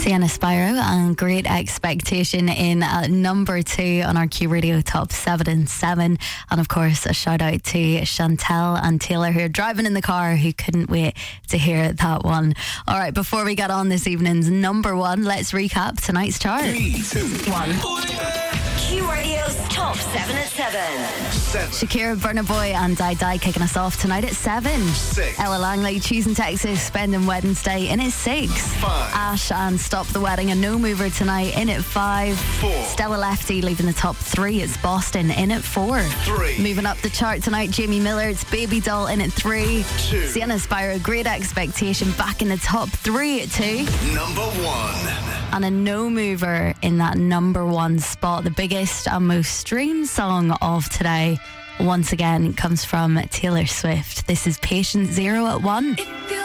Sienna Spyro and Great Expectation in at number 2 on our Q Radio Top 7 and 7. And of course, a shout out to Chantel and Taylor, who are driving in the car, who couldn't wait to hear that one. All right, before we get on this evening's number 1, let's recap tonight's chart. 3, 2, 1. Q Radio's Top 7 at 7. Shakira, Burna Boy and Die Die kicking us off tonight at 7. 6. Ella Langley, Choosing Texas, Spending Wednesday in at 6. 5. Ash and Stop the Wedding, a no mover tonight in at 5. 4. Stella Lefty leaving the top 3. It's Boston in at 4. 3. Moving up the chart tonight, Jamie Miller, it's Baby Doll in at 3. 2. Sienna Spyro, Great Expectation back in the top 3 at 2. Number 1. And a no mover in that number 1 spot. The biggest and most streamed song of today, once again, comes from Taylor Swift. This is Patient Zero at 1.